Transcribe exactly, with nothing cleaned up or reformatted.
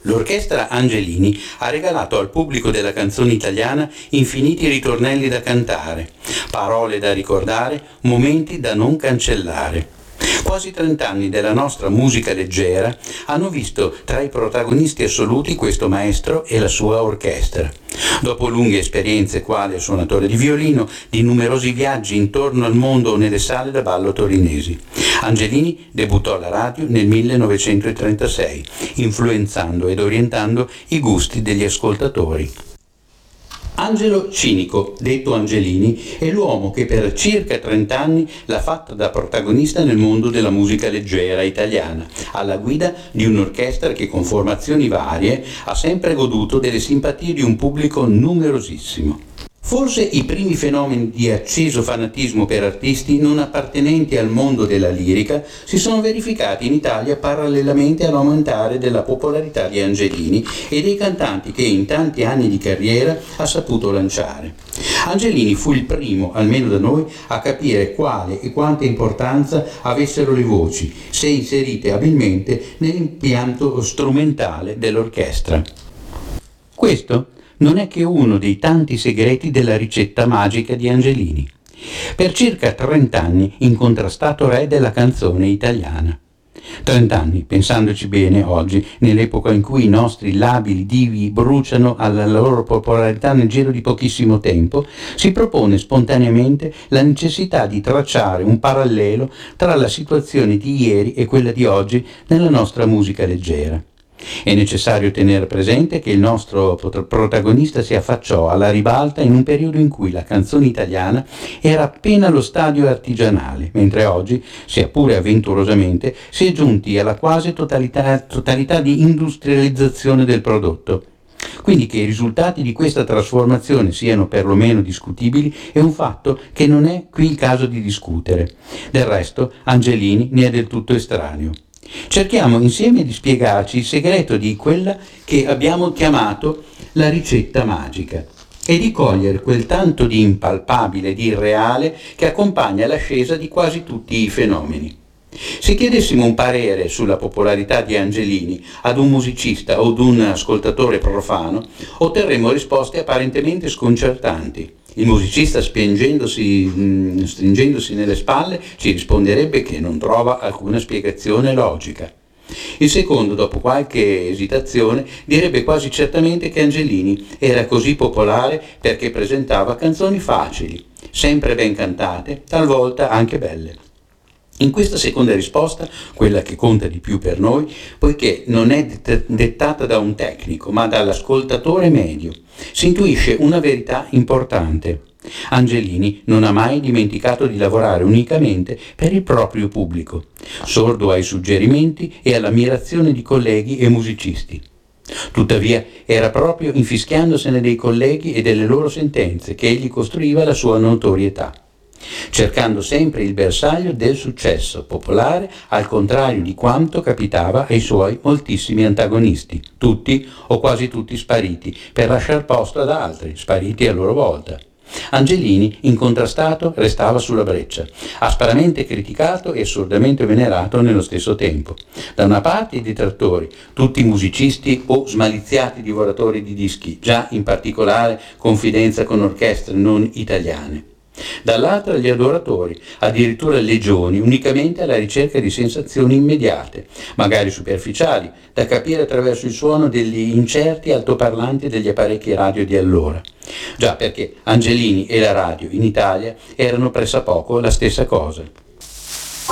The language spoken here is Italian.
L'orchestra Angelini ha regalato al pubblico della canzone italiana infiniti ritornelli da cantare, parole da ricordare, momenti da non cancellare. Quasi trent'anni della nostra musica leggera hanno visto tra i protagonisti assoluti questo maestro e la sua orchestra. Dopo lunghe esperienze quale suonatore di violino, di numerosi viaggi intorno al mondo nelle sale da ballo torinesi, Angelini debuttò alla radio nel millenovecentotrentasei, influenzando ed orientando i gusti degli ascoltatori. Angelo Cinico, detto Angelini, è l'uomo che per circa trent'anni l'ha fatta da protagonista nel mondo della musica leggera italiana, alla guida di un'orchestra che con formazioni varie ha sempre goduto delle simpatie di un pubblico numerosissimo. Forse i primi fenomeni di acceso fanatismo per artisti non appartenenti al mondo della lirica si sono verificati in Italia parallelamente all'aumentare della popolarità di Angelini e dei cantanti che in tanti anni di carriera ha saputo lanciare. Angelini fu il primo, almeno da noi, a capire quale e quanta importanza avessero le voci, se inserite abilmente nell'impianto strumentale dell'orchestra. Questo non è che uno dei tanti segreti della ricetta magica di Angelini. Per circa trent'anni incontrastato re della canzone italiana. Trent'anni, pensandoci bene oggi, nell'epoca in cui i nostri labili divi bruciano alla loro popolarità nel giro di pochissimo tempo, si propone spontaneamente la necessità di tracciare un parallelo tra la situazione di ieri e quella di oggi nella nostra musica leggera. È necessario tenere presente che il nostro protagonista si affacciò alla ribalta in un periodo in cui la canzone italiana era appena allo stadio artigianale, mentre oggi, sia pure avventurosamente, si è giunti alla quasi totalità, totalità di industrializzazione del prodotto. Quindi che i risultati di questa trasformazione siano perlomeno discutibili è un fatto che non è qui il caso di discutere. Del resto, Angelini ne è del tutto estraneo. Cerchiamo insieme di spiegarci il segreto di quella che abbiamo chiamato la ricetta magica e di cogliere quel tanto di impalpabile, di irreale che accompagna l'ascesa di quasi tutti i fenomeni. Se chiedessimo un parere sulla popolarità di Angelini ad un musicista o ad un ascoltatore profano, otterremo risposte apparentemente sconcertanti. Il musicista, spingendosi, stringendosi nelle spalle, ci risponderebbe che non trova alcuna spiegazione logica. Il secondo, dopo qualche esitazione, direbbe quasi certamente che Angelini era così popolare perché presentava canzoni facili, sempre ben cantate, talvolta anche belle. In questa seconda risposta, quella che conta di più per noi, poiché non è dettata da un tecnico, ma dall'ascoltatore medio, si intuisce una verità importante. Angelini non ha mai dimenticato di lavorare unicamente per il proprio pubblico, sordo ai suggerimenti e all'ammirazione di colleghi e musicisti. Tuttavia era proprio infischiandosene dei colleghi e delle loro sentenze che egli costruiva la sua notorietà, cercando sempre il bersaglio del successo popolare, al contrario di quanto capitava ai suoi moltissimi antagonisti, tutti o quasi tutti spariti, per lasciar posto ad altri, spariti a loro volta. Angelini, incontrastato, restava sulla breccia, aspramente criticato e assurdamente venerato nello stesso tempo. Da una parte i detrattori, tutti musicisti o smaliziati divoratori di dischi, già in particolare confidenza con orchestre non italiane. Dall'altra gli adoratori, addirittura legioni, unicamente alla ricerca di sensazioni immediate, magari superficiali, da capire attraverso il suono degli incerti altoparlanti degli apparecchi radio di allora. Già perché Angelini e la radio in Italia erano pressappoco la stessa cosa.